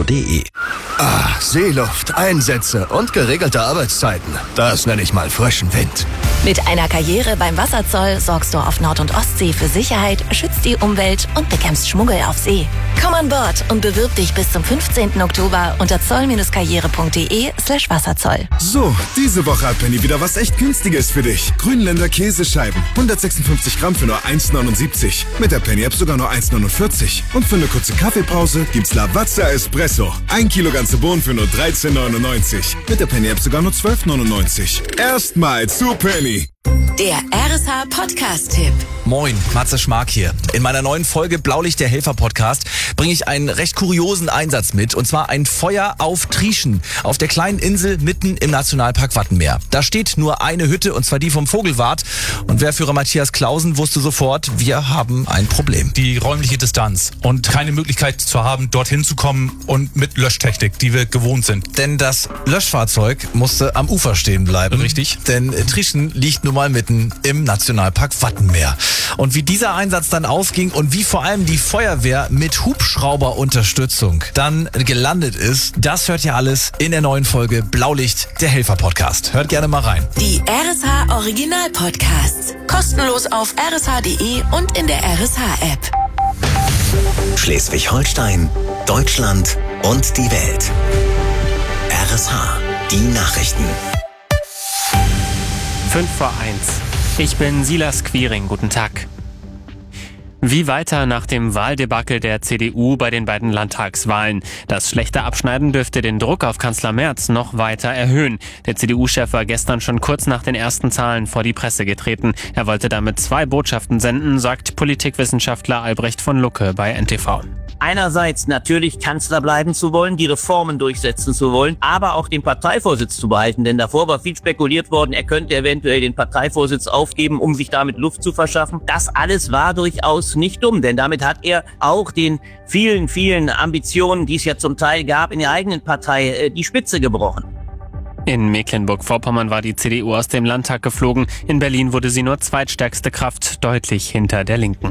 rshtv.de. Seeluft, Einsätze und geregelte Arbeitszeiten. Das nenne ich mal frischen Wind. Mit einer Karriere beim Wasserzoll sorgst du auf Nord- und Ostsee für Sicherheit, schützt die Umwelt und bekämpfst Schmuggel auf See. Komm an Bord und bewirb dich bis zum 15. Oktober unter zoll-karriere.de/Wasserzoll. So, diese Woche hat Penny wieder was echt Günstiges für dich. Grünländer Käsescheiben, 156 Gramm für nur 1,79. Mit der Penny-App sogar nur 1,49. Und für eine kurze Kaffeepause gibt's Lavazza Espresso. 1 Kilo ganze Bohnen für nur 13,99. Mit der Penny-App sogar nur 12,99. Erstmal zu Penny. Der RSH Podcast-Tipp. Moin, Matze Schmark hier. In meiner neuen Folge Blaulicht der Helfer Podcast bringe ich einen recht kuriosen Einsatz mit. Und zwar ein Feuer auf Trieschen, auf der kleinen Insel mitten im Nationalpark Wattenmeer. Da steht nur eine Hütte, und zwar die vom Vogelwart. Und Wehrführer Matthias Clausen wusste sofort, wir haben ein Problem. Die räumliche Distanz und keine Möglichkeit zu haben, dorthin zu kommen und mit Löschtechnik, die wir gewohnt sind. Denn das Löschfahrzeug musste am Ufer stehen bleiben. Richtig. Denn Trieschen liegt nun mal mitten im Nationalpark Wattenmeer. Und wie dieser Einsatz dann ausging und wie vor allem die Feuerwehr mit Hubschrauberunterstützung dann gelandet ist, das hört ihr alles in der neuen Folge Blaulicht der Helfer Podcast. Hört gerne mal rein. Die RSH Original Podcasts. Kostenlos auf rsh.de und in der RSH-App. Schleswig-Holstein, Deutschland und die Welt. RSH, die Nachrichten. 5 vor 1. Ich bin Silas Quiring. Guten Tag. Wie weiter nach dem Wahldebakel der CDU bei den beiden Landtagswahlen? Das schlechte Abschneiden dürfte den Druck auf Kanzler Merz noch weiter erhöhen. Der CDU-Chef war gestern schon kurz nach den ersten Zahlen vor die Presse getreten. Er wollte damit 2 Botschaften senden, sagt Politikwissenschaftler Albrecht von Lucke bei NTV. Einerseits natürlich Kanzler bleiben zu wollen, die Reformen durchsetzen zu wollen, aber auch den Parteivorsitz zu behalten. Denn davor war viel spekuliert worden, er könnte eventuell den Parteivorsitz aufgeben, um sich damit Luft zu verschaffen. Das alles war durchaus nicht dumm, denn damit hat er auch den vielen, vielen Ambitionen, die es ja zum Teil gab, in der eigenen Partei die Spitze gebrochen. In Mecklenburg-Vorpommern war die CDU aus dem Landtag geflogen. In Berlin wurde sie nur zweitstärkste Kraft, deutlich hinter der Linken.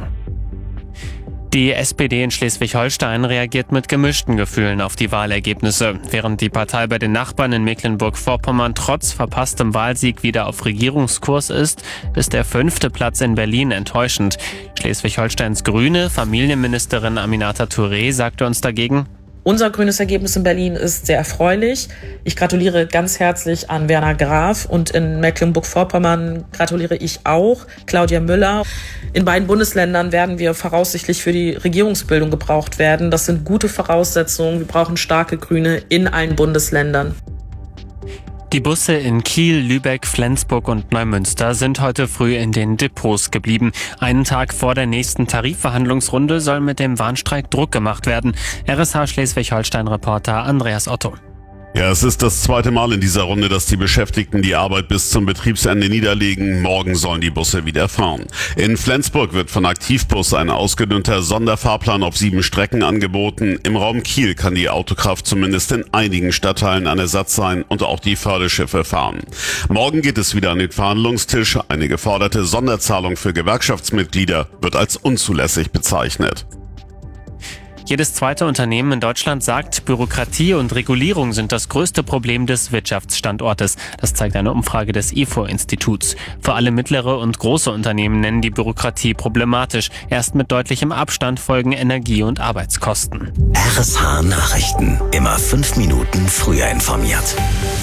Die SPD in Schleswig-Holstein reagiert mit gemischten Gefühlen auf die Wahlergebnisse. Während die Partei bei den Nachbarn in Mecklenburg-Vorpommern trotz verpasstem Wahlsieg wieder auf Regierungskurs ist der 5. Platz in Berlin enttäuschend. Schleswig-Holsteins Grüne Familienministerin Aminata Touré sagte uns dagegen: Unser grünes Ergebnis in Berlin ist sehr erfreulich. Ich gratuliere ganz herzlich an Werner Graf und in Mecklenburg-Vorpommern gratuliere ich auch Claudia Müller. In beiden Bundesländern werden wir voraussichtlich für die Regierungsbildung gebraucht werden. Das sind gute Voraussetzungen. Wir brauchen starke Grüne in allen Bundesländern. Die Busse in Kiel, Lübeck, Flensburg und Neumünster sind heute früh in den Depots geblieben. Einen Tag vor der nächsten Tarifverhandlungsrunde soll mit dem Warnstreik Druck gemacht werden. RSH Schleswig-Holstein-Reporter Andreas Otto. Ja, es ist das zweite Mal in dieser Runde, dass die Beschäftigten die Arbeit bis zum Betriebsende niederlegen. Morgen sollen die Busse wieder fahren. In Flensburg wird von Aktivbus ein ausgedünnter Sonderfahrplan auf 7 Strecken angeboten. Im Raum Kiel kann die Autokraft zumindest in einigen Stadtteilen ein Ersatz sein und auch die Förderschiffe fahren. Morgen geht es wieder an den Verhandlungstisch. Eine geforderte Sonderzahlung für Gewerkschaftsmitglieder wird als unzulässig bezeichnet. Jedes zweite Unternehmen in Deutschland sagt, Bürokratie und Regulierung sind das größte Problem des Wirtschaftsstandortes. Das zeigt eine Umfrage des IFO-Instituts. Vor allem mittlere und große Unternehmen nennen die Bürokratie problematisch. Erst mit deutlichem Abstand folgen Energie- und Arbeitskosten. RSH Nachrichten. Immer 5 Minuten früher informiert.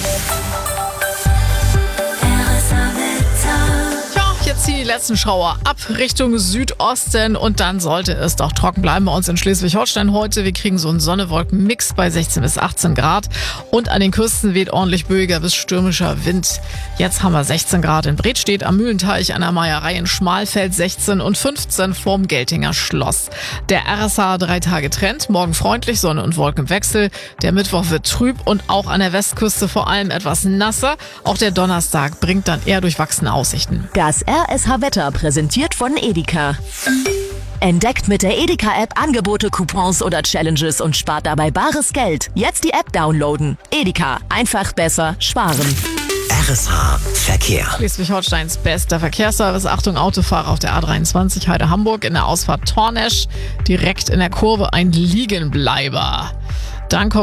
Jetzt die letzten Schauer ab Richtung Südosten und dann sollte es doch trocken bleiben bei uns in Schleswig-Holstein heute. Wir kriegen so einen Sonne-Wolken-Mix bei 16 bis 18 Grad und an den Küsten weht ordentlich böiger bis stürmischer Wind. Jetzt haben wir 16 Grad in Bredstedt, am Mühlenteich, an der Meierei in Schmalfeld 16 und 15 vorm Geltinger Schloss. Der RSH 3 Tage Trend, morgen freundlich, Sonne und Wolkenwechsel. Der Mittwoch wird trüb und auch an der Westküste vor allem etwas nasser. Auch der Donnerstag bringt dann eher durchwachsene Aussichten. Das RSH-Wetter präsentiert von Edeka. Entdeckt mit der Edeka-App Angebote, Coupons oder Challenges und spart dabei bares Geld. Jetzt die App downloaden. Edeka. Einfach besser sparen. RSH Verkehr. Schleswig-Holsteins bester Verkehrsservice. Achtung, Autofahrer auf der A23 Heide-Hamburg in der Ausfahrt Tornesch. Direkt in der Kurve ein Liegenbleiber. Dann kommt